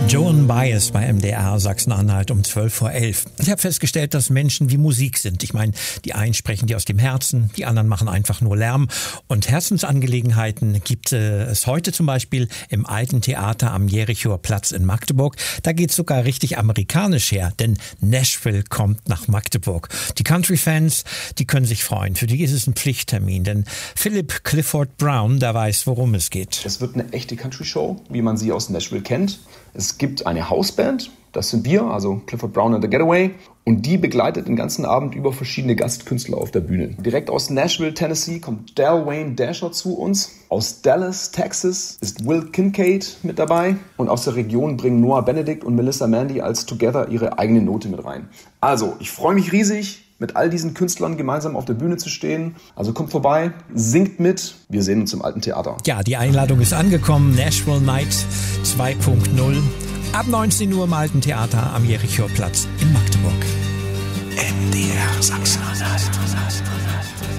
Joan Baez bei MDR Sachsen-Anhalt um 12:11 Uhr. Ich habe festgestellt, dass Menschen wie Musik sind. Ich meine, die einen sprechen dir aus dem Herzen, die anderen machen einfach nur Lärm. Und Herzensangelegenheiten gibt es heute zum Beispiel im Alten Theater am Jerichower Platz in Magdeburg. Da geht es sogar richtig amerikanisch her, denn Nashville kommt nach Magdeburg. Die Country-Fans, die können sich freuen. Für die ist es ein Pflichttermin, denn Philip Clifford Brown, der weiß, worum es geht. Es wird eine echte Country-Show, wie man sie aus Nashville kennt. Es gibt eine Hausband, das sind wir, also Clifford Brown and the Getaway. Und die begleitet den ganzen Abend über verschiedene Gastkünstler auf der Bühne. Direkt aus Nashville, Tennessee kommt Del Wayne Dasher zu uns. Aus Dallas, Texas ist Will Kincaid mit dabei. Und aus der Region bringen Noah Benedict und Melissa Mandy als Together ihre eigene Note mit rein. Also, ich freue mich riesig, mit all diesen Künstlern gemeinsam auf der Bühne zu stehen. Also kommt vorbei, singt mit. Wir sehen uns im Alten Theater. Ja, die Einladung ist angekommen. Nashville Night 2.0. Ab 19 Uhr im Alten Theater am Jerichower Platz in Magdeburg. MDR Sachsen-Anhalt.